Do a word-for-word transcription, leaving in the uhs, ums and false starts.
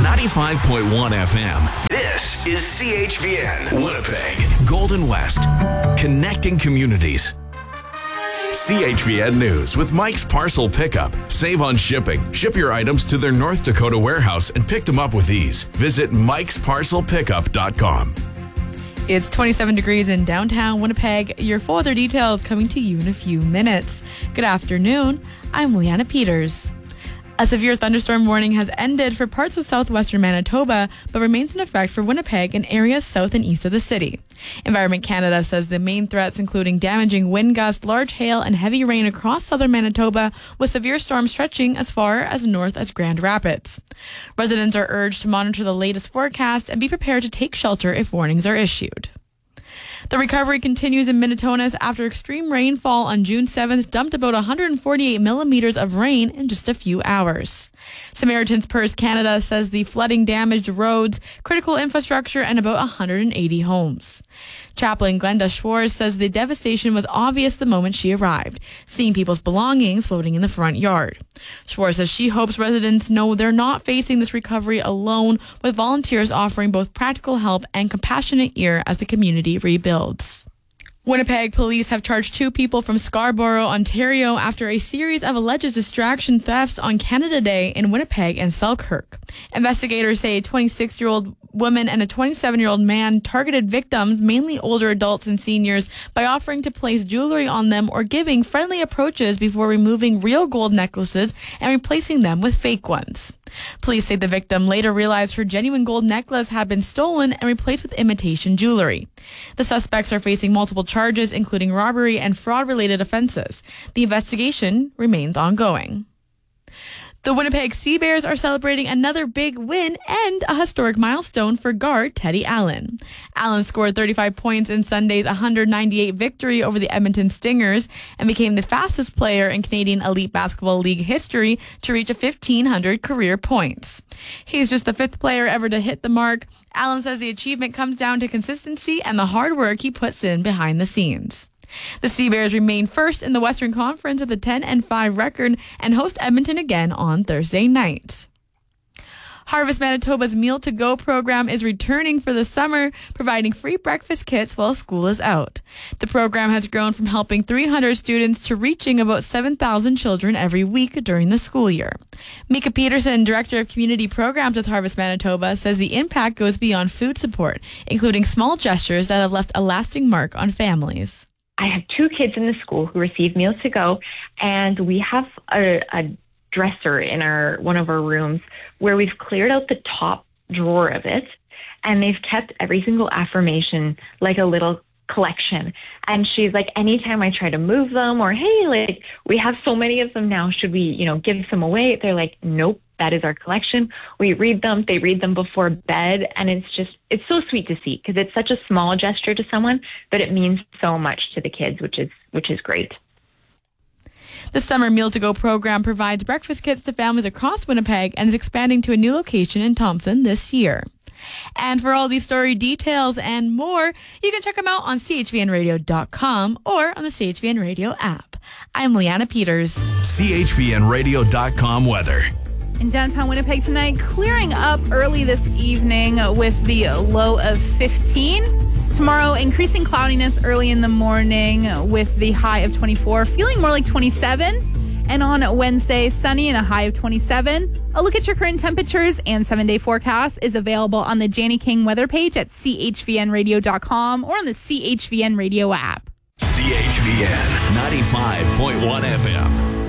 ninety-five point one F M. This is C H V N, Winnipeg, Golden West, connecting communities. C H V N News with Mike's Parcel Pickup. Save on shipping. Ship your items to their North Dakota warehouse and pick them up with ease. Visit mikes parcel pickup dot com. It's twenty-seven degrees in downtown Winnipeg. Your full other details coming to you in a few minutes. Good afternoon. I'm Leanna Peters. A severe thunderstorm warning has ended for parts of southwestern Manitoba, but remains in effect for Winnipeg and areas south and east of the city. Environment Canada says the main threats including damaging wind gusts, large hail, and heavy rain across southern Manitoba, with severe storms stretching as far as north as Grand Rapids. Residents are urged to monitor the latest forecast and be prepared to take shelter if warnings are issued. The recovery continues in Minitonas after extreme rainfall on June seventh dumped about one hundred forty-eight millimeters of rain in just a few hours. Samaritan's Purse Canada says the flooding damaged roads, critical infrastructure, and about one hundred eighty homes. Chaplain Glenda Schwartz says the devastation was obvious the moment she arrived, seeing people's belongings floating in the front yard. Schwartz says she hopes residents know they're not facing this recovery alone, with volunteers offering both practical help and compassionate ear as the community rebuilds. Winnipeg police have charged two people from Scarborough, Ontario, after a series of alleged distraction thefts on Canada Day in Winnipeg and Selkirk. Investigators say a twenty-six-year-old woman and a twenty-seven-year-old man targeted victims, mainly older adults and seniors, by offering to place jewelry on them or giving friendly approaches before removing real gold necklaces and replacing them with fake ones. Police say the victim later realized her genuine gold necklace had been stolen and replaced with imitation jewelry. The suspects are facing multiple charges, including robbery and fraud-related offenses. The investigation remains ongoing. The Winnipeg Sea Bears are celebrating another big win and a historic milestone for guard Teddy Allen. Allen scored thirty-five points in Sunday's one hundred ninety-eight victory over the Edmonton Stingers and became the fastest player in Canadian Elite Basketball League history to reach a fifteen hundred career points. He's just the fifth player ever to hit the mark. Allen says the achievement comes down to consistency and the hard work he puts in behind the scenes. The Sea Bears remain first in the Western Conference with a ten and five record and host Edmonton again on Thursday night. Harvest Manitoba's Meal to Go program is returning for the summer, providing free breakfast kits while school is out. The program has grown from helping three hundred students to reaching about seven thousand children every week during the school year. Mika Peterson, Director of Community Programs with Harvest Manitoba, says the impact goes beyond food support, including small gestures that have left a lasting mark on families. I have two kids in the school who receive Meals to Go, and we have a, a dresser in our one of our rooms where we've cleared out the top drawer of it, and they've kept every single affirmation like a little collection. And she's like, anytime I try to move them or, hey, like, we have so many of them now, should we, you know, give some away? They're like, nope, that is our collection. We read them. They read them before bed. And it's just, it's so sweet to see because it's such a small gesture to someone, but it means so much to the kids, which is, which is great. The Summer Meal to Go program provides breakfast kits to families across Winnipeg and is expanding to a new location in Thompson this year. And for all these story details and more, you can check them out on C H V N radio dot com or on the C H V N Radio app. I'm Leanna Peters. C H V N radio dot com weather. In downtown Winnipeg tonight, clearing up early this evening with the low of fifteen. Tomorrow, increasing cloudiness early in the morning with the high of twenty-four, feeling more like twenty-seven. And on Wednesday, sunny and a high of twenty-seven. A look at your current temperatures and seven-day forecast is available on the Janny King weather page at C H V N radio dot com or on the C H V N Radio app. C H V N ninety-five point one F M.